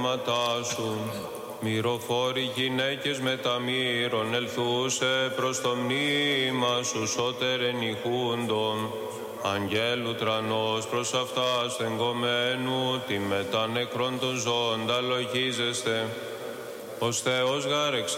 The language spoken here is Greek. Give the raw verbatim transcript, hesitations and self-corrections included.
ονόματά σου. Μυροφόροι γυναίκες με τα μύρων ελθούσε προς το μνήμα σου σώτερεν ηχούντον. Αγγέλου τρανός προς αυτάς τεγκομένου, τη μετά νεκρών των ζώντα λογίζεστε. Ως Θεός γάρεξα